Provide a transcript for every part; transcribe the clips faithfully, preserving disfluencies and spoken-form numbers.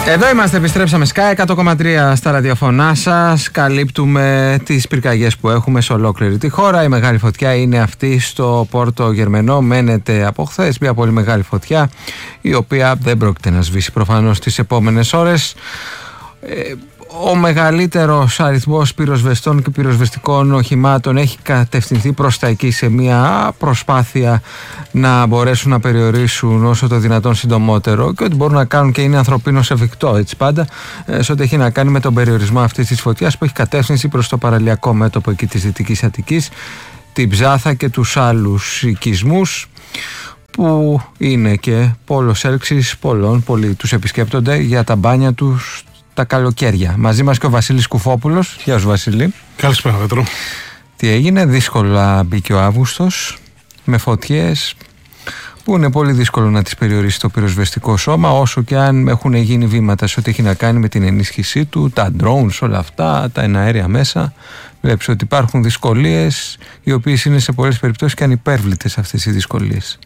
Εδώ είμαστε, επιστρέψαμε Sky εκατό κόμμα τρία στα ραδιοφωνά σας. Καλύπτουμε τις πυρκαγιές που έχουμε σε ολόκληρη τη χώρα. Η μεγάλη φωτιά είναι αυτή στο Πόρτο Γερμενό. Μένεται από χθες μια πολύ μεγάλη φωτιά, η οποία δεν πρόκειται να σβήσει προφανώς τις επόμενες ώρες. Ε, Ο μεγαλύτερος αριθμός πυροσβεστών και πυροσβεστικών οχημάτων έχει κατευθυνθεί προς τα εκεί σε μια προσπάθεια να μπορέσουν να περιορίσουν όσο το δυνατόν συντομότερο, και ότι μπορούν να κάνουν και είναι ανθρωπίνως εφικτό, έτσι πάντα, σε ό,τι έχει να κάνει με τον περιορισμό αυτής της φωτιάς που έχει κατεύθυνση προς το παραλιακό μέτωπο εκεί της Δυτικής Αττικής, την Ψάθα και τους άλλους οικισμούς, που είναι και πόλος έλξης πολλών. Πολλοί τους επισκέπτονται για τα μπάνια τους τα καλοκαίρια. Μαζί μας και ο Βασίλης Κουφόπουλος. Γεια σου, Βασίλη. Καλησπέρα, Πέτρο. Τι έγινε? Δύσκολα μπήκε ο Αύγουστος με φωτιές που είναι πολύ δύσκολο να τις περιορίσει το πυροσβεστικό σώμα, όσο και αν έχουν γίνει βήματα σε ό,τι έχει να κάνει με την ενίσχυσή του, τα drones, όλα αυτά, τα εναέρια μέσα. Βλέπεις ότι υπάρχουν δυσκολίες, οι οποίες είναι σε πολλές περιπτώσεις και ανυπέρβλητες αυτές οι δυσκολίες.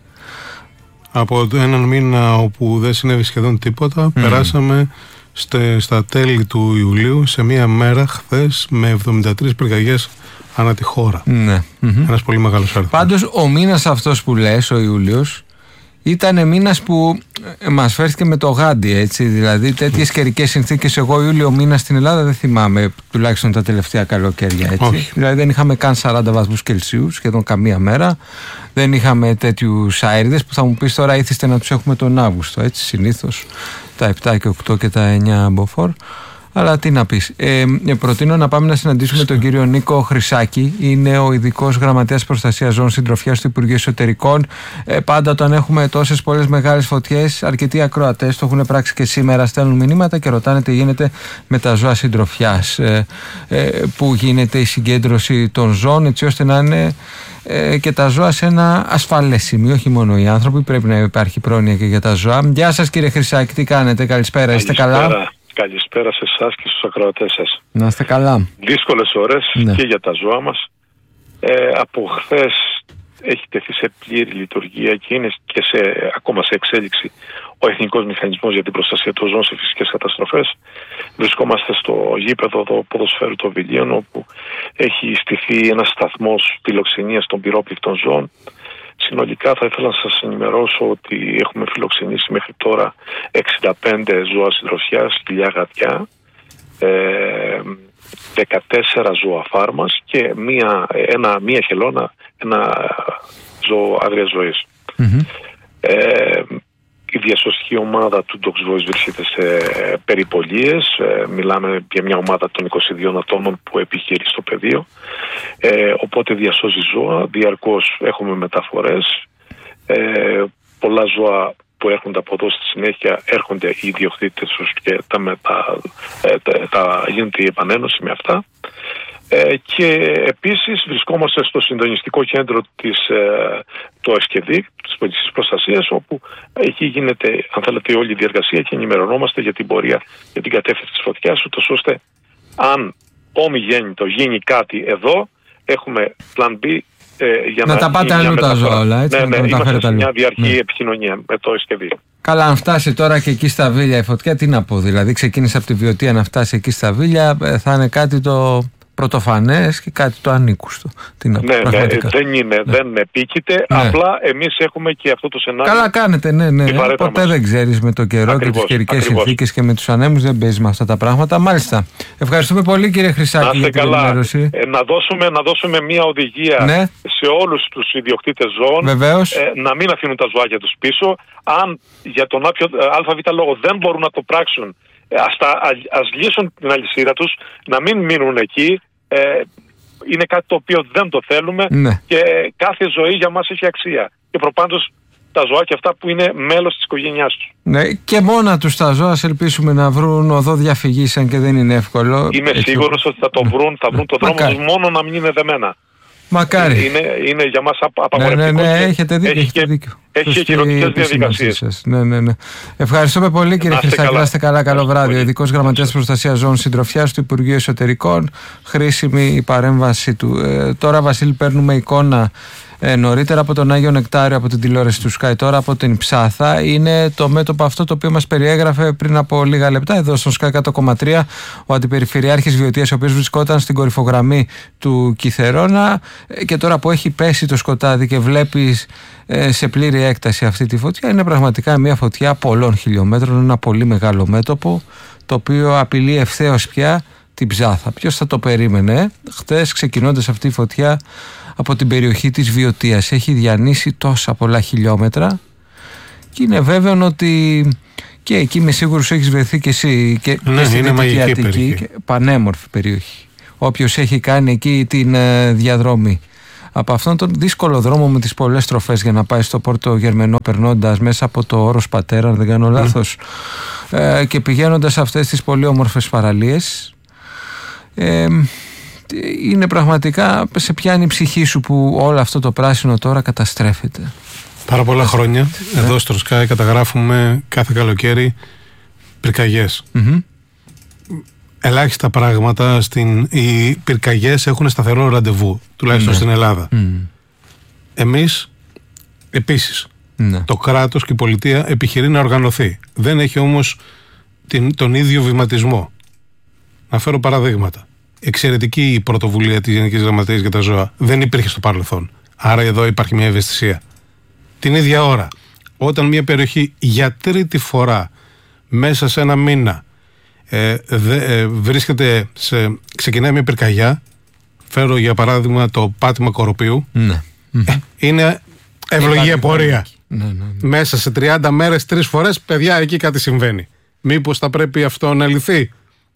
Από έναν μήνα όπου δεν συνέβη σχεδόν τίποτα, mm. περάσαμε στα τέλη του Ιουλίου σε μία μέρα χθες με εβδομήντα τρεις πυρκαγιές ανά τη χώρα. Ναι. Ένας πολύ μεγάλος αριθμός. Πάντως ο μήνας αυτός που λες, ο Ιούλιος, ήταν μήνας που μας φέρθηκε με το γάντι, έτσι. Δηλαδή τέτοιες καιρικές συνθήκες, εγώ Ιούλιο μήνα στην Ελλάδα δεν θυμάμαι, τουλάχιστον τα τελευταία καλοκαίρια, έτσι. Όχι. Δηλαδή δεν είχαμε καν σαράντα βαθμούς Κελσίου σχεδόν καμία μέρα. Δεν είχαμε τέτοιους αέριδες που θα μου πεις τώρα ήθιστε να τους έχουμε τον Αύγουστο, έτσι, συνήθως τα επτά και οκτώ και τα εννιά μποφόρ. Αλλά τι να πεις. Ε, προτείνω να πάμε να συναντήσουμε τον κύριο Νίκο Χρυσάκη. Είναι ο ειδικός γραμματέας προστασίας ζώων συντροφιάς του Υπουργείου Εσωτερικών. Ε, πάντα όταν έχουμε τόσες πολλές μεγάλες φωτιές, αρκετοί ακροατές το έχουν πράξει και σήμερα. Στέλνουν μηνύματα και ρωτάνε τι γίνεται με τα ζώα συντροφιάς. Ε, ε, πού γίνεται η συγκέντρωση των ζώων, έτσι ώστε να είναι ε, και τα ζώα σε ένα ασφαλές σημείο. Όχι μόνο οι άνθρωποι, πρέπει να υπάρχει πρόνοια και για τα ζώα. Γεια σας, κύριε Χρυσάκη, τι κάνετε? Καλησπέρα, είστε καλά? Καλησπέρα σε εσάς και στους ακροατές σας. Να είστε καλά. Δύσκολες ώρες, ναι, και για τα ζώα μας. Ε, από χθες έχει τεθεί σε πλήρη λειτουργία και είναι και σε, ακόμα σε εξέλιξη ο Εθνικός Μηχανισμός για την Προστασία των Ζώων σε Φυσικές Καταστροφές. Βρισκόμαστε στο γήπεδο το ποδοσφαίρου των Βιλίων, όπου έχει στηθεί ένας σταθμός φιλοξενίας των πυρόπληκτων ζώων. Συνολικά θα ήθελα να σας ενημερώσω ότι έχουμε φιλοξενήσει μέχρι τώρα εξήντα πέντε ζώα συντροφιάς, χιλιά γατιά, ε, δεκατέσσερα ζώα φάρμας και μία, ένα, μία χελώνα, ένα ζώο άγριας ζωής. Mm-hmm. Ε, η διασωστική ομάδα του Dogs Voice βρίσκεται σε περιπολίες. Ε, μιλάμε για μια ομάδα των είκοσι δύο ατόμων που επιχειρεί στο πεδίο. Ε, οπότε διασώζει ζώα. Διαρκώς έχουμε μεταφορές. Ε, πολλά ζώα που έρχονται από εδώ στη συνέχεια έρχονται οι ιδιοκτήτες τους και τα, μετα, ε, τα, τα γίνεται η επανένωση με αυτά. Ε, και επίσης βρισκόμαστε στο συντονιστικό κέντρο της ε, το ΕΣΚΕΔΙ, της Πολιτικής Προστασίας, όπου εκεί γίνεται, αν θέλετε, όλη η διεργασία και ενημερωνόμαστε για την πορεία, για την κατεύθυνση της φωτιάς, ούτως ώστε αν ομιγέννητο γίνει κάτι εδώ, έχουμε πλαν B ε, για να, να τα πάτε αλλού τα ζώα όλα, έτσι. Ναι, να ναι, είμαστε σε μια διαρκή, ναι, επικοινωνία με το ΕΣΚΕΔΙ. Καλά, αν φτάσει τώρα και εκεί στα Βίλια η φωτιά, τι να πω, δηλαδή ξεκίνησε από τη Βιωτία να φτάσει εκεί στα Βίλια, θα είναι κάτι το πρωτοφανές και κάτι το ανήκουστο. Τι να πω, ναι, ναι, δεν είναι, ναι, δεν επίκειται, ναι, απλά εμείς έχουμε και αυτό το σενάριο. Καλά κάνετε, ναι, ναι. Ποτέ μας δεν ξέρεις με το καιρό, ακριβώς, και τις καιρικές συνθήκες και με τους ανέμους, δεν παίζει με αυτά τα πράγματα. Μάλιστα. Ευχαριστούμε πολύ, κύριε Χρυσάκη, για την ενημέρωση. Ε, να, δώσουμε, να δώσουμε μια οδηγία, ναι, σε όλους τους ιδιοκτήτες ζώων. Βεβαίως. Ε, να μην αφήνουν τα ζωάκια τους πίσω. Αν για τον ΑΒ λόγο δεν μπορούν να το πράξουν, ας, τα, ας λύσουν την αλυσίδα τους, να μην μείνουν εκεί. Ε, είναι κάτι το οποίο δεν το θέλουμε, ναι, και κάθε ζωή για μας έχει αξία. Και προπάντως τα ζωάκια αυτά που είναι μέλος της οικογένειάς τους. Ναι, και μόνα τους τα ζώα ελπίσουμε να βρουν οδό διαφυγής, αν και δεν είναι εύκολο. Είμαι έτσι, σίγουρος ότι θα το βρουν, θα βρουν, ναι, το δρόμο τους, μόνο να μην είναι δεμένα. Μακάρι. Είναι, είναι για μας απαγορευτικό. Ναι, ναι, ναι, έχετε δίκιο. Έχει, έχετε δίκιο. Έχει και κυρωτικές διαδικασίες. Ναι, ναι, ναι. Ευχαριστούμε πολύ, κύριε Χρυσάκη. Να είστε καλά, καλό βράδυ. Ο ειδικός γραμματέας προστασίας ζώων συντροφιάς του Υπουργείου Εσωτερικών. Χρήσιμη η παρέμβαση του. Ε, τώρα, Βασίλη, παίρνουμε εικόνα ε, νωρίτερα από τον Άγιο Νεκτάριο από την τηλεόραση του Sky, τώρα από την Ψάθα. Είναι το μέτωπο αυτό το οποίο μας περιέγραφε πριν από λίγα λεπτά εδώ στον Sky εκατό κόμμα τρία ο Αντιπεριφερειάρχης Βιωτίας, ο οποίος βρισκόταν στην κορυφογραμμή του Κιθερώνα, και τώρα που έχει πέσει το σκοτάδι και βλέπεις ε, σε πλήρη έκταση αυτή τη φωτιά, είναι πραγματικά μια φωτιά πολλών χιλιόμετρων, ένα πολύ μεγάλο μέτωπο το οποίο απειλεί ευθέως πια την Ψάθα. Ποιος θα το περίμενε? Χτες, ξεκινώντας αυτή η φωτιά από την περιοχή της Βιωτίας, έχει διανύσει τόσα πολλά χιλιόμετρα και είναι βέβαιο ότι και εκεί με σίγουρος έχεις βρεθεί και εσύ και, ναι, και στην είναι Δυτική μαγική Αττική, περιοχή. πανέμορφη περιοχή. Όποιος έχει κάνει εκεί την ε, διαδρομή από αυτόν τον δύσκολο δρόμο με τις πολλές στροφές για να πάει στο Πόρτο Γερμενό, περνώντας μέσα από το Όρος Πατέρα, αν δεν κάνω λάθος, mm. ε, και πηγαίνοντας σε αυτές τις πολύ όμορφες παραλίες, ε, είναι πραγματικά, σε πιάνει η ψυχή σου που όλο αυτό το πράσινο τώρα καταστρέφεται. Πάρα πολλά χρόνια ναι. εδώ στο Sky καταγράφουμε κάθε καλοκαίρι πυρκαγιές. Mm-hmm. Ελάχιστα πράγματα στην... Οι πυρκαγιές έχουν σταθερό ραντεβού, τουλάχιστον ναι. στην Ελλάδα. Mm. Εμείς επίσης ναι. το κράτος και η πολιτεία επιχειρεί να οργανωθεί. Δεν έχει όμως την... τον ίδιο βηματισμό. Να φέρω παραδείγματα. Εξαιρετική η πρωτοβουλία της Γενικής Γραμματείας για τα ζώα. Δεν υπήρχε στο παρελθόν. Άρα εδώ υπάρχει μια ευαισθησία. Την ίδια ώρα, όταν μια περιοχή για τρίτη φορά μέσα σε ένα μήνα ε, δε, ε, βρίσκεται σε, ξεκινάει μια πυρκαγιά, φέρω για παράδειγμα το πάτημα Κοροπίου, ναι. ε, είναι ευλογία πορεία. Ναι, ναι, ναι. Μέσα σε τριάντα μέρες, τρεις φορές, παιδιά, εκεί κάτι συμβαίνει. Μήπως θα πρέπει αυτό να λυθεί?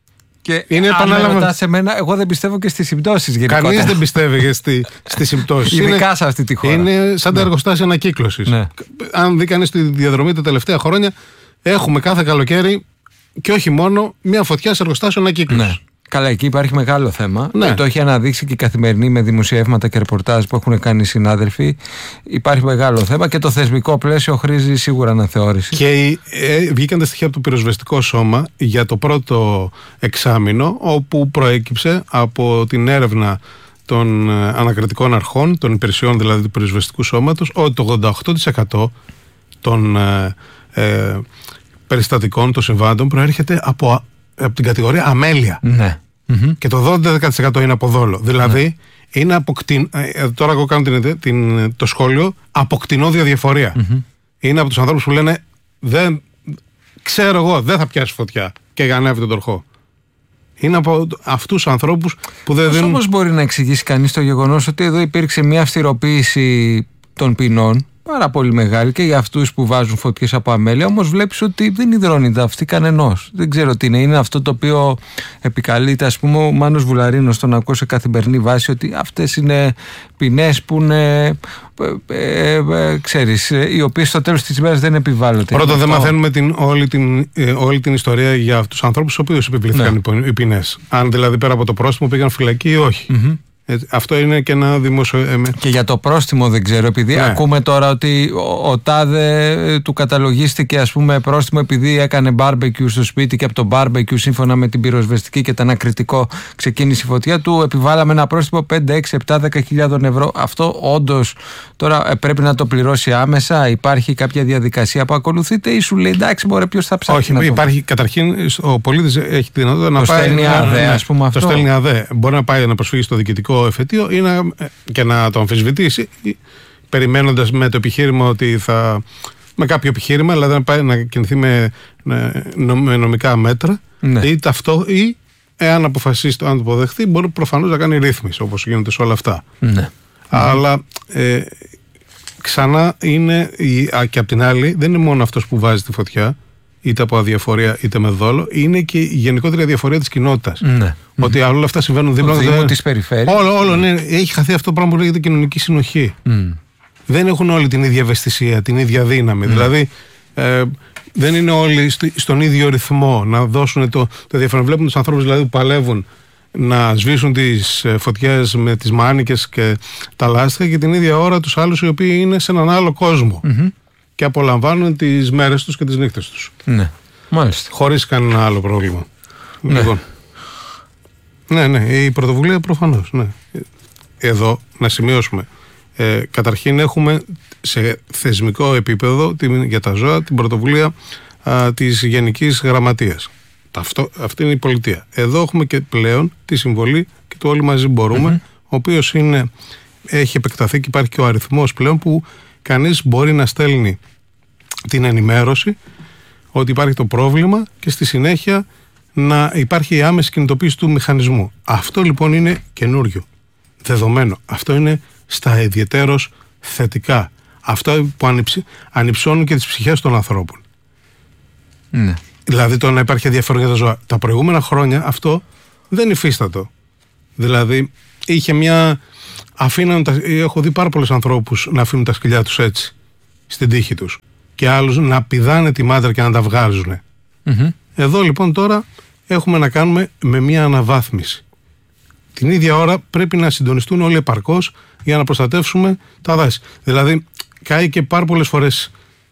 Και είναι επανάλαβα σε μένα, εγώ δεν πιστεύω και στις συμπτώσεις γενικότερα. Κανείς δεν πιστεύει στη, στις συμπτώσεις. Ειδικά σε αυτή τη χώρα. Είναι σαν τα ναι. εργοστάσια ανακύκλωσης. Ναι. Αν δει κανείς τη διαδρομή τα τελευταία χρόνια, έχουμε κάθε καλοκαίρι και όχι μόνο μια φωτιά σε εργοστάσιο ανακύκλωσης. Ναι. Καλά, εκεί υπάρχει μεγάλο θέμα. Ναι. Το έχει αναδείξει και η Καθημερινή με δημοσιεύματα και ρεπορτάζ που έχουν κάνει οι συνάδελφοι. Υπάρχει μεγάλο θέμα και το θεσμικό πλαίσιο χρήζει σίγουρα αναθεώρηση. Και ε, βγήκαν τα στοιχεία από το πυροσβεστικό σώμα για το πρώτο εξάμηνο, όπου προέκυψε από την έρευνα των ε, ανακριτικών αρχών, των υπηρεσιών δηλαδή του πυροσβεστικού σώματος, ότι το ογδόντα οκτώ τοις εκατό των ε, ε, περιστατικών, των συμβάντων προέρχεται από από την κατηγορία αμέλεια. Ναι. Mm-hmm. Και το δώδεκα τοις εκατό είναι από δόλο. Δηλαδή, ναι. είναι αποκτην... τώρα εγώ κάνω την, την, το σχόλιο αποκτηνόδια διαφορία. Mm-hmm. Είναι από τους ανθρώπους που λένε δεν, ξέρω εγώ, δεν θα πιάσει φωτιά και ανέβει τον τροχό. Είναι από αυτούς τους ανθρώπους που δεν δίνουν... Όμως μπορεί να εξηγήσει κανείς το γεγονός ότι εδώ υπήρξε μια αυστηροποίηση των ποινών πάρα πολύ μεγάλη και για αυτούς που βάζουν φωτιές από αμέλεια, όμως βλέπεις ότι δεν υδρώνει τα αυτή κανενός. Δεν ξέρω τι είναι. Είναι αυτό το οποίο επικαλείται, ας πούμε, ο Μάνος Βουλαρίνος, τον ακούω σε καθημερινή βάση, ότι αυτές είναι ποινές που είναι, ε, ε, ε, ξέρεις, οι οποίες στο τέλος της ημέρας δεν επιβάλλονται. Πρώτον, δεν μαθαίνουμε την, όλη, την, ε, όλη την ιστορία για τους ανθρώπους στους οποίους επιβλήθηκαν ναι. οι ποινές. Αν δηλαδή πέρα από το πρόστιμο πήγαν φυλακή ή όχι. Mm-hmm. Ε, αυτό είναι και ένα δημοσιο... Και για το πρόστιμο δεν ξέρω, επειδή ναι. ακούμε τώρα ότι ο, ο τάδε του καταλογίστηκε, ας πούμε, πρόστιμο επειδή έκανε μπάρμπεκιου στο σπίτι και από το μπάρμπεκιου σύμφωνα με την πυροσβεστική και το ανακριτικό ξεκίνησε η φωτιά του, επιβάλαμε ένα πρόστιμο πέντε, έξι, επτά, δέκα χιλιάδων ευρώ. Αυτό όντως τώρα πρέπει να το πληρώσει άμεσα? Υπάρχει κάποια διαδικασία που ακολουθείτε ή σου λέει εντάξει, μπορεί, ποιος θα ψάξει? Όχι, να υπάρχει το... καταρχήν ο πολίτης έχει τη δυνατότητα να το πάει. Στέλνει ΑΔΕ, ας πούμε, αυτό. Το στέλνει ΑΔΕ. Μπορεί να πάει να προσφύγει στο διοικητικό εφετείο ή να, και να το αμφισβητήσει, περιμένοντας με το επιχείρημα ότι θα. Με κάποιο επιχείρημα, δηλαδή να πάει να κινηθεί με, με νομικά μέτρα, ναι. ή ταυτό, ή εάν αποφασίσει το αν το αποδεχθεί, μπορεί προφανώς να κάνει ρύθμιση, όπως γίνεται σε όλα αυτά. Ναι. Αλλά ε, ξανά είναι, και απ' την άλλη, δεν είναι μόνο αυτός που βάζει τη φωτιά, είτε από αδιαφορία είτε με δόλο, είναι και η γενικότερη αδιαφορία της κοινότητας. Ναι. Ότι mm. όλα αυτά συμβαίνουν δίπλα. Το Δήμο της περιφέρειας. Όλο, όλο, ναι. Έχει χαθεί αυτό το πράγμα που λέγεται κοινωνική συνοχή. Mm. Δεν έχουν όλοι την ίδια ευαισθησία, την ίδια δύναμη. Mm. Δηλαδή, ε, δεν είναι όλοι στον ίδιο ρυθμό να δώσουν το, το ενδιαφέρον. Βλέπουν τους ανθρώπους δηλαδή, που παλεύουν να σβήσουν τις φωτιές με τις μάνικες και τα λάστιχα και την ίδια ώρα τους άλλους οι οποίοι είναι σε έναν άλλο κόσμο. Mm-hmm. Και απολαμβάνουν τις μέρες τους και τις νύχτες τους. Ναι, μάλιστα. Χωρίς κανένα άλλο πρόβλημα. Ναι. Λοιπόν. Ναι, ναι, η πρωτοβουλία προφανώς. Ναι. Εδώ να σημειώσουμε. Ε, καταρχήν έχουμε σε θεσμικό επίπεδο την, για τα ζώα την πρωτοβουλία α, της Γενικής Γραμματείας. Αυτό, αυτή είναι η πολιτεία. Εδώ έχουμε και πλέον τη συμβολή και το όλοι μαζί μπορούμε, mm-hmm. ο οποίος είναι, έχει επεκταθεί και υπάρχει και ο αριθμός πλέον που κανείς μπορεί να στέλνει την ενημέρωση ότι υπάρχει το πρόβλημα και στη συνέχεια να υπάρχει η άμεση κινητοποίηση του μηχανισμού. Αυτό λοιπόν είναι καινούριο, δεδομένο. Αυτό είναι στα ιδιαιτέρως θετικά. Αυτό που ανυψ, ανυψώνουν και τις ψυχές των ανθρώπων. Ναι. Δηλαδή το να υπάρχει ενδιαφέρον για τα ζώα. Τα προηγούμενα χρόνια αυτό δεν υφίστατο. Δηλαδή είχε μια... Αφήναν τα... Έχω δει πάρα πολλούς ανθρώπους να αφήνουν τα σκυλιά τους έτσι στην τύχη τους και άλλους να πηδάνε τη μάντρα και να τα βγάζουν. Mm-hmm. Εδώ λοιπόν τώρα έχουμε να κάνουμε με μια αναβάθμιση. Την ίδια ώρα πρέπει να συντονιστούν όλοι επαρκώς για να προστατεύσουμε τα δάση. Δηλαδή κάει και πάρα πολλές φορές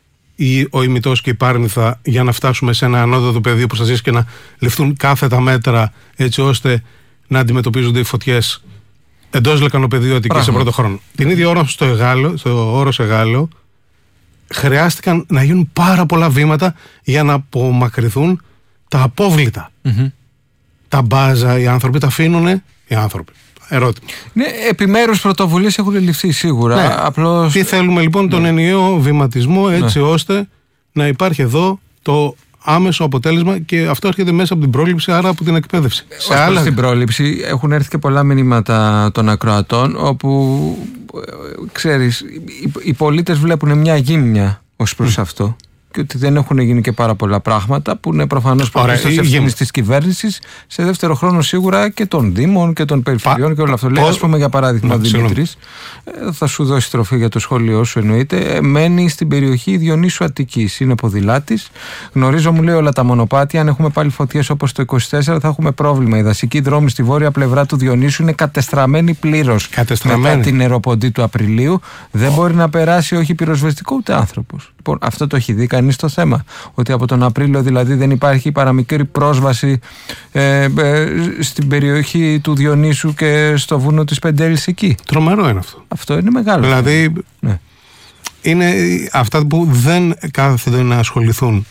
ο ημιτός και η πάρνηθα για να φτάσουμε σε ένα ανώτατο πεδίο προστασίας και να ληφθούν κάθετα μέτρα έτσι ώστε να αντιμετωπίζονται οι φωτιές εντός λεκανοπεδίου Αττικής σε πρώτο χρόνο. Την ίδια ώρα στο, Εγάλο, στο Όρος Εγάλεο χρειάστηκαν να γίνουν πάρα πολλά βήματα για να απομακρυνθούν τα απόβλητα. Mm-hmm. Τα μπάζα, οι άνθρωποι τα αφήνουν, οι άνθρωποι. Ερώτημα. Ναι, επιμέρους πρωτοβουλίες έχουν ληφθεί σίγουρα. Ναι. Απλώς... Τι θέλουμε λοιπόν, ναι. τον ενιαίο βηματισμό έτσι ναι. ώστε να υπάρχει εδώ το άμεσο αποτέλεσμα και αυτό έρχεται μέσα από την πρόληψη, άρα από την εκπαίδευση. Σε άλλα... Στην πρόληψη έχουν έρθει και πολλά μηνύματα των ακροατών όπου ξέρεις, οι πολίτες βλέπουν μια γύμνια ως προς mm. αυτό. Και ότι δεν έχουν γίνει και πάρα πολλά πράγματα που είναι προφανώς προκλήσεις ευθύνης της κυβέρνησης, σε δεύτερο χρόνο σίγουρα και των Δήμων και των Περιφερειών Πα... και όλα αυτό. Λέει, ας πούμε, για παράδειγμα, ο Δημήτρης, ε, θα σου δώσει τροφή για το σχολείο σου, εννοείται. Ε, μένει στην περιοχή Διονύσου Αττικής. Είναι ποδηλάτης. Γνωρίζω, μου λέει, όλα τα μονοπάτια. Αν έχουμε πάλι φωτιές όπως το είκοσι τέσσερα, θα έχουμε πρόβλημα. Οι δασικοί δρόμοι στη βόρεια πλευρά του Διονύσου είναι κατεστραμμένοι πλήρως. Μετά την νεροποντή του Απριλίου. Δεν μπορεί να περάσει όχι πυροσβεστικό ούτε άνθρωπος. Λοιπόν, αυτό το έχει δει κανείς το θέμα. Ότι από τον Απρίλιο δηλαδή δεν υπάρχει παραμικρή πρόσβαση ε, ε, στην περιοχή του Διονύσου και στο βουνό της Πεντέλης εκεί. Τρομερό είναι αυτό. Αυτό είναι μεγάλο. Δηλαδή ναι. είναι αυτά που δεν κάθονται να ασχοληθούν.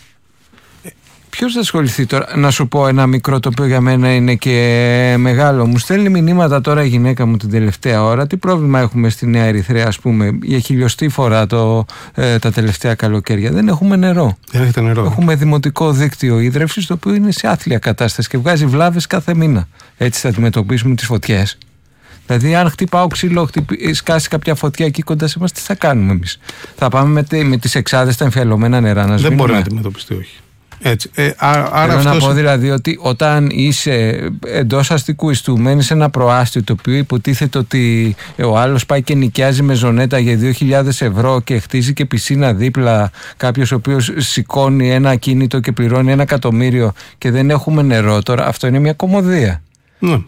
Ποιος θα ασχοληθεί τώρα? Να σου πω ένα μικρό το οποίο για μένα είναι και μεγάλο. Μου στέλνει μηνύματα τώρα η γυναίκα μου την τελευταία ώρα. Τι πρόβλημα έχουμε στη Νέα Ερυθρέα, ας πούμε, για χιλιοστή φορά το, ε, τα τελευταία καλοκαίρια? Δεν έχουμε νερό. Δεν έχετε νερό. Έχουμε δημοτικό δίκτυο ίδρευσης το οποίο είναι σε άθλια κατάσταση και βγάζει βλάβες κάθε μήνα. Έτσι θα αντιμετωπίσουμε τις φωτιές. Δηλαδή, αν χτυπάω ξύλο, χτυπ... σκάσει κάποια φωτιά εκεί κοντά σε εμάς, τι θα κάνουμε εμείς? Θα πάμε με, με τις εξάδες τα εμφιαλωμένα νερά να σβήνουμε? Δεν μπορεί να αντιμετωπιστεί, όχι. Έτσι. Ε, α, άρα Θέλω αυτός... να πω δηλαδή ότι όταν είσαι εντός αστικού ιστού, μένεις σε ένα προάστιο το οποίο υποτίθεται ότι ο άλλος πάει και νοικιάζει με ζωνέτα για δύο χιλιάδες ευρώ και χτίζει και πισίνα δίπλα, κάποιος ο οποίος σηκώνει ένα ακίνητο και πληρώνει ένα εκατομμύριο και δεν έχουμε νερό τώρα, αυτό είναι μια κωμωδία. Ναι.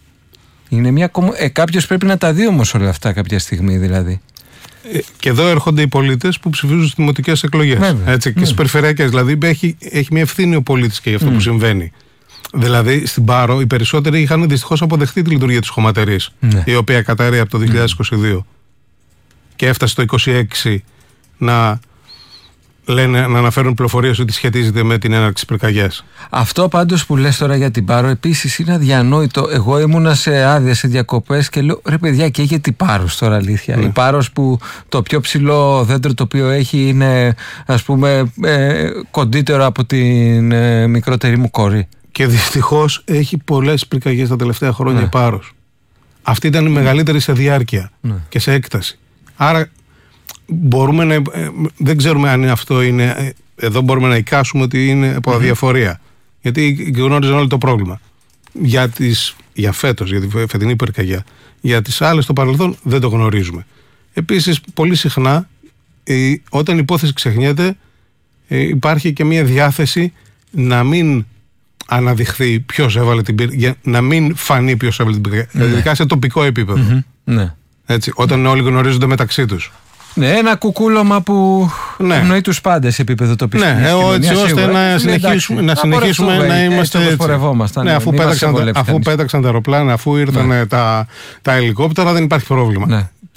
Είναι μια κωμω... ε, κάποιος πρέπει να τα δει όμως όλα αυτά κάποια στιγμή δηλαδή. Και εδώ έρχονται οι πολίτες που ψηφίζουν στις δημοτικές εκλογές. Έτσι, και στις περιφερειακές. Δηλαδή έχει, έχει μια ευθύνη ο πολίτης και για αυτό mm. που συμβαίνει. Δηλαδή στην Πάρο οι περισσότεροι είχαν δυστυχώς αποδεχτεί τη λειτουργία της χωματερής, mm. η οποία καταρρεύει από το δύο χιλιάδες είκοσι δύο mm. και έφτασε το είκοσι έξι να, λένε, να αναφέρουν πληροφορίες ότι σχετίζεται με την έναρξη πυρκαγιάς. Αυτό πάντως που λες τώρα για την Πάρο επίσης είναι αδιανόητο. Εγώ ήμουνα σε άδεια, σε διακοπές και λέω ρε παιδιά, και έχει την Πάρος τώρα, αλήθεια. Ναι. Η Πάρος που το πιο ψηλό δέντρο το οποίο έχει είναι, ας πούμε, ε, κοντύτερο από την ε, μικρότερη μου κόρη. Και δυστυχώς έχει πολλές πυρκαγιές τα τελευταία χρόνια, ναι. η Πάρος. Αυτή ήταν η μεγαλύτερη σε διάρκεια, ναι. και σε έκταση. Άρα μπορούμε να, δεν ξέρουμε αν αυτό είναι, εδώ μπορούμε να εικάσουμε ότι είναι από αδιαφορία. Mm-hmm. Γιατί γνώριζαν όλοι το πρόβλημα. Για, τις, για φέτος, για τη φετινή πυρκαγιά. Για τις άλλες στο παρελθόν δεν το γνωρίζουμε. Επίσης, πολύ συχνά, όταν η υπόθεση ξεχνιέται, υπάρχει και μια διάθεση να μην αναδειχθεί ποιος έβαλε την πυρκαγιά, να μην φανεί ποιος έβαλε την πυρκαγιά. Mm-hmm. Ειδικά σε τοπικό επίπεδο. Mm-hmm. Ναι. Έτσι, όταν όλοι γνωρίζονται μεταξύ τους. Ναι, ένα κουκούλωμα που ναι. ευνοεί τους πάντες σε επίπεδο τοπικής κοινωνίας. Ναι, έτσι ώστε να συνεχίσουμε, να, συνεχίσουμε να, να είμαστε έτσι. έτσι. Ναι, αφού, πέταξαν, αφού πέταξαν τα αεροπλάνα, αφού ήρθαν ναι. τα, τα ελικόπτερα, δεν υπάρχει πρόβλημα. Ναι.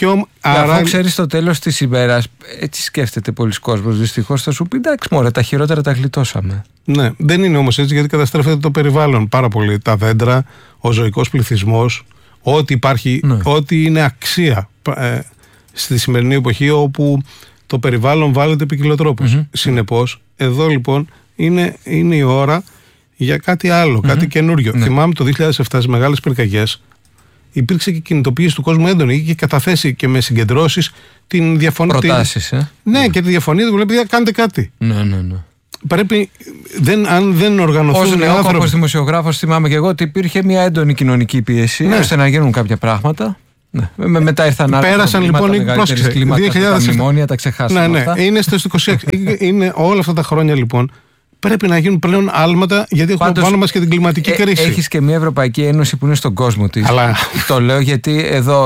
Και ο, άρα... Αφού ξέρεις το τέλος της ημέρας, έτσι σκέφτεται πολλοί κόσμος. Δυστυχώς θα σου πει εντάξει, μωρέ, τα χειρότερα τα γλιτώσαμε. Ναι, δεν είναι όμως έτσι, γιατί καταστρέφεται το περιβάλλον πάρα πολύ. Τα δέντρα, ο ζωικός πληθυσμός, ό,τι υπάρχει, ναι. ό,τι είναι αξία ε, στη σημερινή εποχή, όπου το περιβάλλον βάλεται ποικιλοτρόπως. Mm-hmm. Συνεπώς, εδώ λοιπόν είναι, είναι η ώρα για κάτι άλλο, mm-hmm. κάτι καινούριο. Ναι. Θυμάμαι το δύο χιλιάδες επτά στις μεγάλες πυρκαγιές υπήρξε και κινητοποίηση του κόσμου έντονη. Είχε καταθέσει και με συγκεντρώσεις την διαφωνία. Προτάσεις, ε. Ναι, ναι, και τη διαφωνία του λέει: κάντε κάτι. Ναι, ναι, ναι. Πρέπει, δεν, αν δεν οργανωθούν. Ως νεόκοπος δημοσιογράφος, θυμάμαι και εγώ ότι υπήρχε μια έντονη κοινωνική πίεση, ναι. ώστε να γίνουν κάποια πράγματα. Ναι. Με, μετά ήρθαν άλλα. Πέρασαν λοιπόν οι πρόσκλησεις. Τα μνημόνια, τα ξεχάσαμε. Ναι, ναι. Αυτά. Είναι στο είκοσι έξι. Είναι όλα αυτά τα χρόνια λοιπόν. Πρέπει να γίνουν πλέον άλματα, γιατί έχουμε πάνω μας και την κλιματική ε, κρίση. Έχεις και μια Ευρωπαϊκή Ένωση που είναι στον κόσμο της. Αλλά... Το λέω γιατί εδώ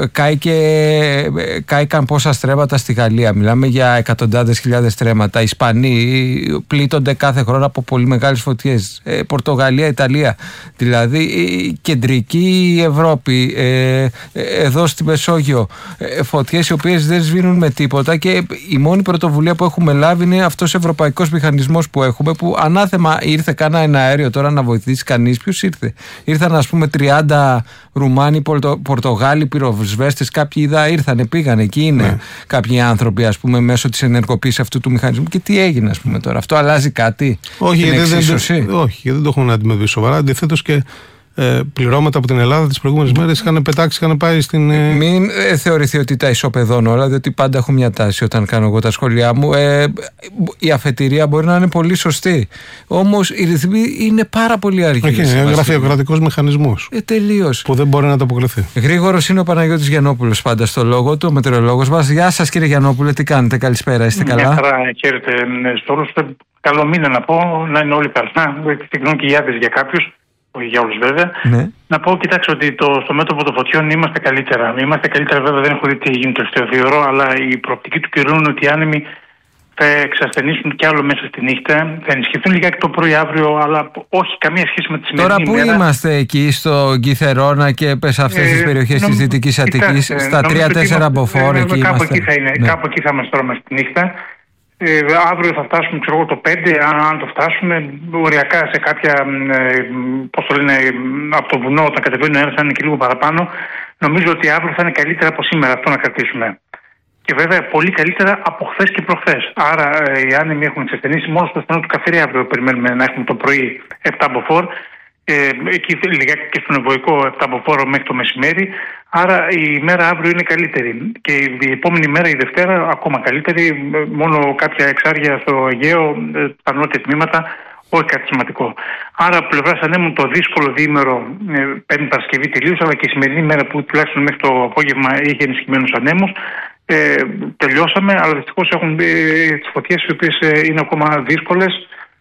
κάηκαν πόσα στρέμματα στη Γαλλία. Μιλάμε για εκατοντάδες χιλιάδες στρέμματα. Οι Ισπανοί πλήττονται κάθε χρόνο από πολύ μεγάλες φωτιές. Ε, Πορτογαλία, Ιταλία. Δηλαδή η κεντρική Ευρώπη, ε, εδώ στη Μεσόγειο, ε, φωτιές οι οποίες δεν σβήνουν με τίποτα, και η μόνη πρωτοβουλία που έχουμε λάβει είναι αυτός ο ευρωπαϊκός μηχανισμός που έχουμε. Που ανάθεμα ήρθε κάνα ένα αέριο τώρα να βοηθήσει κανείς. Ποιος ήρθε? Ήρθαν ας πούμε τριάντα Ρουμάνοι, Πορτο, Πορτογάλοι, πυροσβέστες. Κάποιοι είδα ήρθανε, πήγαν εκεί. Είναι ναι. κάποιοι άνθρωποι ας πούμε μέσω της ενεργοποίησης αυτού του μηχανισμού. Και τι έγινε ας πούμε τώρα? Αυτό αλλάζει κάτι? Όχι, γιατί δεν, όχι, δεν το έχουν αντιμετωπίσει σοβαρά. Αντιθέτως και Ε, πληρώματα από την Ελλάδα τις προηγούμενες μέρες είχαν πετάξει, είχαν πάει στην. Ε... Μην ε, θεωρηθεί ότι τα ισοπεδώνω όλα, διότι πάντα έχω μια τάση όταν κάνω εγώ τα σχόλιά μου. Ε, η αφετηρία μπορεί να είναι πολύ σωστή. Όμως οι ρυθμοί είναι πάρα πολύ αργοί. Όχι, είναι γραφειοκρατικός μηχανισμός. Ε, τελείως. Που δεν μπορεί να ανταποκριθεί. Γρήγορος είναι ο Παναγιώτης Γιαννόπουλος πάντα στο λόγο του, ο μετεωρολόγος μας. Γεια σας κύριε Γιαννόπουλε, τι κάνετε? Καλησπέρα, είστε καλά? Μια χαρά, χαίρετε στο όλους. Καλό μήνα να πω, να είναι όλοι καλά. Συγγνώμη και για για κάποιους. Όχι για όλους βέβαια. Ναι. Να πω, κοιτάξτε, ότι το, στο μέτωπο των φωτιών είμαστε καλύτερα. Είμαστε καλύτερα, βέβαια, δεν έχω δει τι γίνεται στο θεωρώ, αλλά η προοπτική του καιρού είναι ότι οι άνεμοι θα εξασθενήσουν κι άλλο μέσα στη νύχτα. Θα ενισχυθούν λιγάκι το πρωί αύριο, αλλά όχι καμία σχέση με τη σημερινή ημέρα. Τώρα που είμαστε εκεί, στο Γκιθερόνα και σε αυτές ε, τις περιοχές της Δυτικής Αττικής, στα τρία τέσσερα μποφόρ, εκεί κάπου είμαστε. Εκεί θα είναι, ναι. Κάπου εκεί θα είμαστε τώρα μέσα στη νύχτα. Ε, αύριο θα φτάσουμε, ξέρω εγώ, το πέντε, αν, αν το φτάσουμε, οριακά σε κάποια, ε, πώς το λένε, από το βουνό, όταν κατεβαίνει ο αέρας θα είναι και λίγο παραπάνω. Νομίζω ότι αύριο θα είναι καλύτερα από σήμερα, αυτό να κρατήσουμε. Και βέβαια πολύ καλύτερα από χθες και προχθές. Άρα ε, οι άνεμοι έχουν εξασθενήσει. Μόνο στο στενό του καφέ αύριο περιμένουμε να έχουμε το πρωί επτά μποφόρ. Ε, εκεί λιγάκι και στον ευωικό επτά μποφόρ μέχρι το μεσημέρι. Άρα η μέρα αύριο είναι καλύτερη. Και η επόμενη μέρα, η Δευτέρα, ακόμα καλύτερη. Μόνο κάποια εξάρια στο Αιγαίο, τα νότια τμήματα, όχι κάτι σημαντικό. Από πλευρά ανέμου το δύσκολο διήμερο ε, Πέμπτη Παρασκευή τελείωσε, αλλά και η σημερινή μέρα που τουλάχιστον μέχρι το απόγευμα είχε ενισχυμένους ανέμους. Ε, τελειώσαμε, αλλά δυστυχώς έχουν ε, τις φωτιές οι οποίες ε, είναι ακόμα δύσκολες.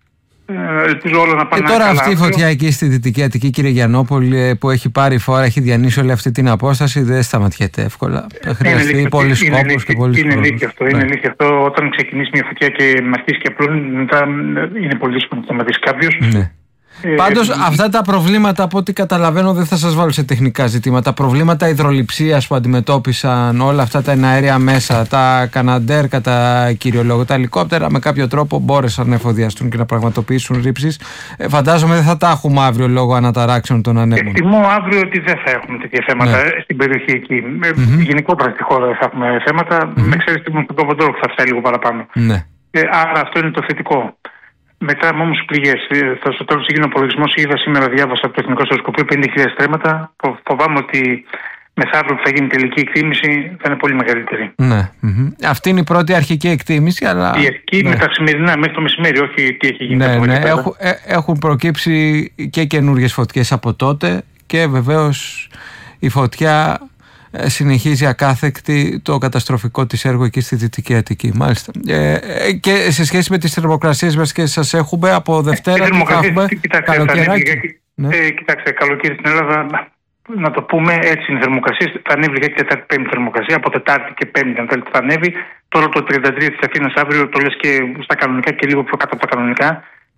Ελπίζω όλα να πάνε. Και τώρα καλά. αυτή η φωτιά εκεί στη Δυτική Αττική, κύριε Γιαννόπουλε, που έχει πάρει φορά, έχει διανύσει όλη αυτή την απόσταση, δεν σταματιέται εύκολα. Θα χρειαστεί πολλοί σκόπους και πολλοί Είναι χρόνος. αλήθεια αυτό. Ναι. Είναι αλήθεια αυτό. Όταν ξεκινήσει μια φωτιά και αρχίσει και απλώνει, μετά είναι πολύ δύσκολο να σταματήσει κάποιο. Ναι. Ε, Πάντως ε, αυτά τα προβλήματα, από ό,τι καταλαβαίνω, δεν θα σας βάλω σε τεχνικά ζητήματα. Προβλήματα υδρολειψίας που αντιμετώπισαν όλα αυτά τα εναέρια μέσα, τα καναντέρ κατά κύριο λόγο, τα ελικόπτερα με κάποιο τρόπο μπόρεσαν να εφοδιαστούν και να πραγματοποιήσουν ρήψεις. Ε, φαντάζομαι δεν θα τα έχουμε αύριο λόγω αναταράξεων των ανέμων. Εκτιμώ αύριο ότι δεν θα έχουμε τέτοια θέματα ναι. στην περιοχή εκεί. Mm-hmm. Γενικότερα στη χώρα θα έχουμε θέματα. Mm-hmm. Με ξέρεις τι μου το Παπαντόρο που θα φτάσει λίγο παραπάνω. Ναι. Ε, άρα αυτό είναι το θετικό. Μετά με όμως πληγές, στο τέλος έγινε ο απολογισμός, είδα σήμερα, διάβασα από το Εθνικό Στρατοσκοπείο πενήντα χιλιάδες στρέμματα. Φοβάμαι ότι μεθαύριο που θα γίνει η τελική εκτίμηση θα είναι πολύ μεγαλύτερη. Ναι. Mm-hmm. Αυτή είναι η πρώτη αρχική εκτίμηση, αλλά. Η αρχική ναι. με τα σημερινά μέχρι το μεσημέρι, όχι τι έχει γίνει. Ναι, ναι. Έχουν, ε, έχουν προκύψει και καινούργιες φωτιές από τότε και βεβαίως η φωτιά συνεχίζει ακάθεκτη το καταστροφικό της έργο εκεί στη Δυτική Αττική. Μάλιστα. Ε, και σε σχέση με τις θερμοκρασίες μας και σας έχουμε από Δευτέρα ε, θα έχουμε καλοκαιράκι. Ναι. Ε, κοιτάξτε, καλοκαίρι στην Ελλάδα, να το πούμε έτσι, είναι θερμοκρασίες. Θα ανέβει λιγάκι Τετάρτη Πέμπτη θερμοκρασία, από Τετάρτη και Πέμπτη αν θέλετε θα ανέβει. Τώρα το τριάντα τρία της Αθήνας αύριο το λες και στα κανονικά και λίγο πιο κάτω από τα κανονικά.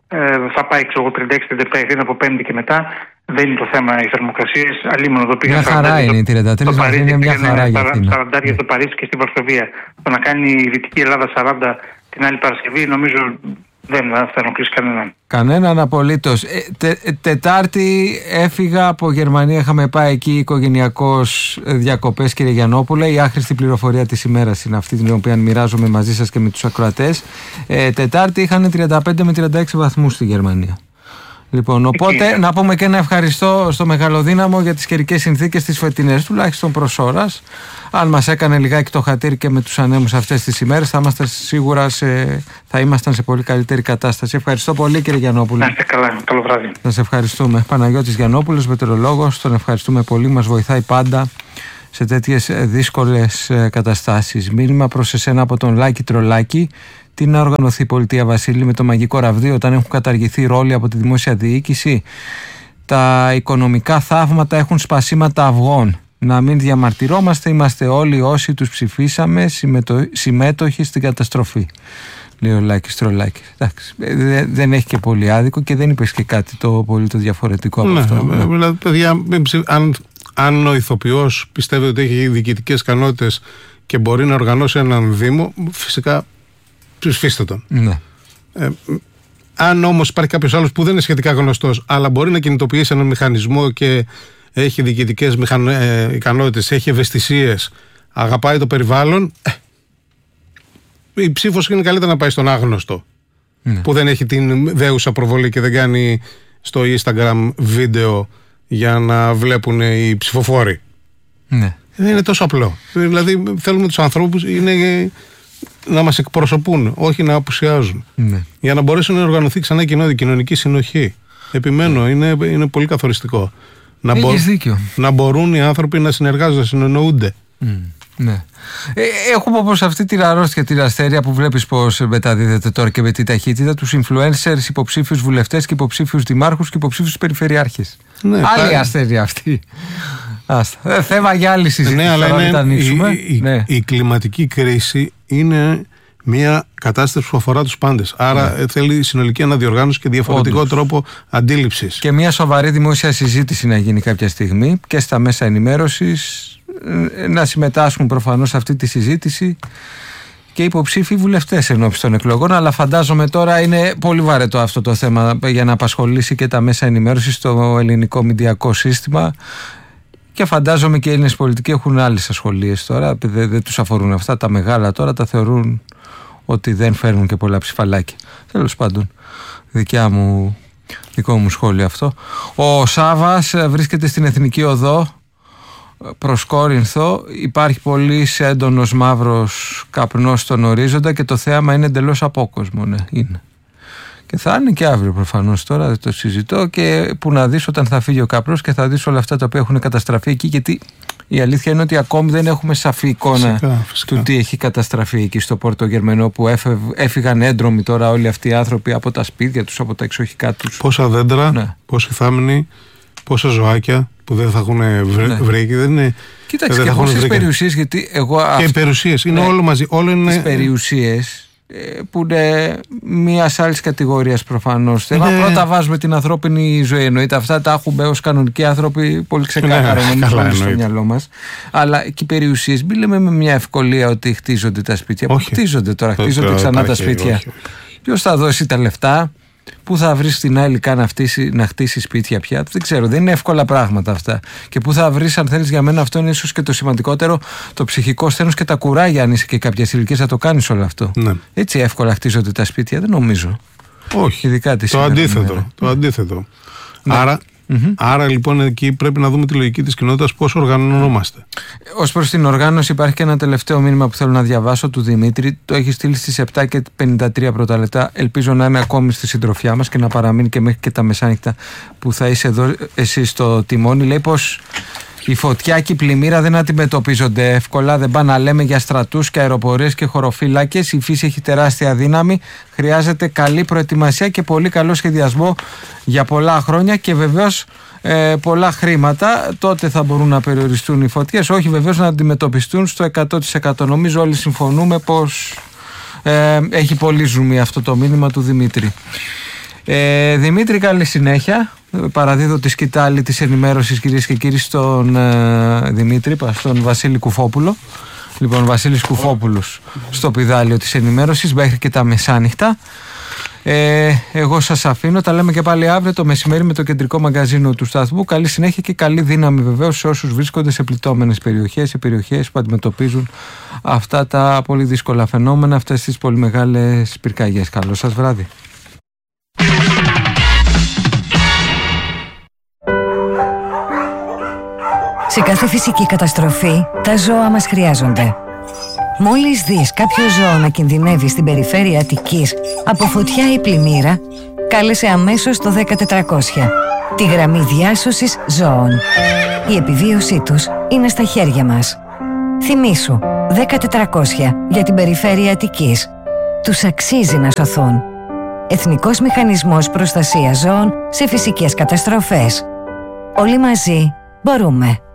θα πάει ξέρω, τριάντα έξι τριάντα επτά, είναι από Πέμπτη και μετά. Δεν είναι το θέμα οι θερμοκρασίες. Αλλήμον το πήγαν. Μια χαρά είναι η τριάντα τρία, το είναι μια χαρά για αυτήν. σαράντα για το Παρίσι και στην Βαρσοβία. Το να κάνει η Δυτική Ελλάδα σαράντα την άλλη Παρασκευή, νομίζω δεν θα ενοχλήσει κανέναν. Κανέναν απολύτως. Ε, τε, τετάρτη έφυγα από Γερμανία. Είχαμε πάει εκεί οικογενειακώς διακοπές, κύριε Γιαννόπουλε. Η άχρηστη πληροφορία της ημέρας είναι αυτή, την οποία μοιράζομαι μαζί σας και με τους ακροατές. Ε, τετάρτη είχαν τριάντα πέντε με τριάντα έξι βαθμούς στη Γερμανία. Λοιπόν, οπότε εκεί, να πούμε και ένα ευχαριστώ στο Μεγαλοδύναμο για τις καιρικές συνθήκες τις φετινές, τουλάχιστον προς ώρας. Αν μας έκανε λιγάκι το χατήρι και με τους ανέμους αυτές τις ημέρες, θα ήμασταν σίγουρα σε, θα ήμασταν σε πολύ καλύτερη κατάσταση. Ευχαριστώ πολύ, κύριε Γιαννόπουλε. Να είστε καλά, καλό βράδυ. Να σε ευχαριστούμε. Παναγιώτης Γιαννόπουλος, μετεωρολόγος, τον ευχαριστούμε πολύ, μας βοηθάει πάντα σε τέτοιες δύσκολες καταστάσεις. Μήνυμα προς εσένα από τον Λάκη Τρολάκη. Τι να οργανωθεί η πολιτεία, Βασίλη, με το μαγικό ραβδί όταν έχουν καταργηθεί ρόλοι από τη δημόσια διοίκηση? Τα οικονομικά θαύματα έχουν σπασίματα αυγών. Να μην διαμαρτυρόμαστε, είμαστε όλοι όσοι τους ψηφίσαμε συμμετο... συμμέτοχοι στην καταστροφή, λέει ο Λάκης Τρολάκης. Εντάξει, δεν έχει και πολύ άδικο και δεν είπες και κάτι το πολύ το διαφορετικό από ναι, αυτό. Ναι, δηλαδή, παιδιά, αν, αν ο ηθοποιός πιστεύει ότι έχει διοικητικές ικανότητες και μπορεί να οργανώσει έναν δήμο, φυσικά ψηφίστε τον. Ναι. Ε, αν όμως υπάρχει κάποιος άλλος που δεν είναι σχετικά γνωστός, αλλά μπορεί να κινητοποιήσει έναν μηχανισμό και έχει διοικητικές μηχαν... ε, ικανότητες, έχει ευαισθησίες, αγαπάει το περιβάλλον, ε, η ψήφος είναι καλύτερα να πάει στον άγνωστο, ναι, που δεν έχει την δέουσα προβολή και δεν κάνει στο Instagram βίντεο για να βλέπουν οι ψηφοφόροι. Ναι. Δεν είναι τόσο απλό. Δηλαδή θέλουμε τους ανθρώπους είναι να μας εκπροσωπούν, όχι να απουσιάζουν. Ναι. Για να μπορέσουν να οργανωθεί ξανά η κοινωνική συνοχή. Επιμένω, ναι, είναι, είναι πολύ καθοριστικό. Να, μπο... να μπορούν οι άνθρωποι να συνεργάζονται, να συνεννοούνται. Mm, ναι. Ε, έχουμε όπως αυτή την αρρώστια, την ασθένεια που βλέπεις πως μεταδίδεται τώρα και με τη ταχύτητα, τους influencers, υποψήφιους βουλευτές και υποψήφιους δημάρχους και υποψήφιους περιφερειάρχες. Ναι, άλλη θα... ασθένεια αυτή. Άστα. Ε, θέμα για άλλη συζήτηση. Ναι, αλλά είναι, η, η, ναι. η κλιματική κρίση είναι μια κατάσταση που αφορά τους πάντες. Άρα ναι, θέλει συνολική αναδιοργάνωση και διαφορετικό Όντως. τρόπο αντίληψης. Και μια σοβαρή δημόσια συζήτηση να γίνει κάποια στιγμή και στα μέσα ενημέρωσης, να συμμετάσχουν προφανώς σε αυτή τη συζήτηση και υποψήφοι βουλευτές ενώπιση των εκλογών. Αλλά φαντάζομαι τώρα είναι πολύ βαρετό αυτό το θέμα για να απασχολήσει και τα μέσα ενημέρωσης στο ελληνικό μηντιακό σύστημα. Και φαντάζομαι και οι Έλληνες πολιτικοί έχουν άλλες ασχολίες τώρα. Δεν, δεν τους αφορούν αυτά. Τα μεγάλα τώρα τα θεωρούν ότι δεν φέρνουν και πολλά ψηφαλάκια. Τέλος πάντων, δικιά μου, δικό μου σχόλιο αυτό. Ο Σάβας βρίσκεται στην Εθνική Οδό προς Κόρινθο. Υπάρχει πολύ έντονος μαύρος καπνός στον ορίζοντα και το θέαμα είναι εντελώς απόκοσμο. Ναι, είναι. Και θα είναι και αύριο προφανώς, τώρα δεν το συζητώ, και που να δεις όταν θα φύγει ο καπνός και θα δεις όλα αυτά τα οποία έχουν καταστραφεί εκεί, γιατί η αλήθεια είναι ότι ακόμη δεν έχουμε σαφή εικόνα φυσικά, φυσικά. του τι έχει καταστραφεί εκεί στο Πόρτο Γερμενό, που έφευ, έφυγαν έντρομοι τώρα όλοι αυτοί οι άνθρωποι από τα σπίτια τους, από τα εξοχικά τους. Πόσα δέντρα, ναι, πόσοι θάμνοι, πόσα ζωάκια που δεν θα έχουν βρε, ναι. βρέκει, δεν είναι. Κοίταξε, και πόσες περιουσίες, γιατί εγώ. Και αυ... οι περιουσίες, είναι ναι, όλο μαζί. Όλο είναι... Τις περιουσίες που είναι μια άλλη κατηγορία προφανώς. Ναι. Πρώτα βάζουμε την ανθρώπινη ζωή. Εννοείται αυτά τα έχουμε ως κανονικοί άνθρωποι πολύ ξεκάθαρα, ναι, νομίζω στο μυαλό μας. Αλλά και οι περιουσίες, μην λέμε με μια ευκολία ότι χτίζονται τα σπίτια. Όχι. Που χτίζονται τώρα, το χτίζονται ξανά τα σπίτια. Ποιος θα δώσει τα λεφτά, πού θα βρεις την άλλη υλικά να, να χτίσει σπίτια πια? Δεν ξέρω, δεν είναι εύκολα πράγματα αυτά. Και πού θα βρεις, αν θέλεις, για μένα αυτό είναι ίσως και το σημαντικότερο, το ψυχικό σθένος και τα κουράγια, αν είσαι και κάποια ηλικία, θα το κάνεις όλο αυτό. Ναι. Έτσι εύκολα χτίζονται τα σπίτια? Δεν νομίζω. Όχι. Ειδικά το αντίθετο. Το αντίθετο. Ναι. Άρα. Mm-hmm. Άρα λοιπόν εκεί πρέπει να δούμε τη λογική της κοινότητας, πώς οργανωνόμαστε. Ως προς την οργάνωση υπάρχει και ένα τελευταίο μήνυμα που θέλω να διαβάσω του Δημήτρη. Το έχει στείλει στις επτά και πενήντα τρία πρώτα λεπτά. Ελπίζω να είναι ακόμη στη συντροφιά μας και να παραμείνει και μέχρι και τα μεσάνυχτα που θα είσαι εδώ εσύ στο τιμόνι. Λέει πως η φωτιά και η πλημμύρα δεν αντιμετωπίζονται εύκολα. Δεν πάνε να λέμε για στρατούς και αεροπορίες και χωροφύλακες. Η φύση έχει τεράστια δύναμη. Χρειάζεται καλή προετοιμασία και πολύ καλό σχεδιασμό για πολλά χρόνια και βεβαίως ε, πολλά χρήματα. Τότε θα μπορούν να περιοριστούν οι φωτιές. Όχι βεβαίως να αντιμετωπιστούν στο εκατό τοις εκατό. Νομίζω όλοι συμφωνούμε πως ε, έχει πολύ ζουμί αυτό το μήνυμα του Δημήτρη. Ε, Δημήτρη, καλή συνέχεια. Παραδίδω τη σκητάλη της ενημέρωσης, κυρίες και κύριοι, στον ε, Δημήτρη, στον Βασίλη Κουφόπουλο. Λοιπόν, Βασίλης Κουφόπουλος στο πηδάλιο της ενημέρωσης μέχρι και τα μεσάνυχτα. Ε, εγώ σας αφήνω, τα λέμε και πάλι αύριο το μεσημέρι με το κεντρικό μαγκαζίνο του σταθμού. Καλή συνέχεια και καλή δύναμη βεβαίως σε όσους βρίσκονται σε πληττόμενες περιοχές, σε περιοχές που αντιμετωπίζουν αυτά τα πολύ δύσκολα φαινόμενα, αυτές τις πολύ μεγάλες πυρκαγιές. Καλό σας βράδυ. Σε κάθε φυσική καταστροφή, τα ζώα μας χρειάζονται. Μόλις δεις κάποιο ζώο να κινδυνεύει στην περιφέρεια Αττικής από φωτιά ή πλημμύρα, κάλεσε αμέσως το δέκα τετρακόσια, τη γραμμή διάσωσης ζώων. Η επιβίωσή τους είναι στα χέρια μας. Θυμήσου, δέκα τετρακόσια για την περιφέρεια Αττικής. Τους αξίζει να σωθούν. Εθνικός Μηχανισμός Προστασίας Ζώων σε φυσικές καταστροφές. Όλοι μαζί μπορούμε.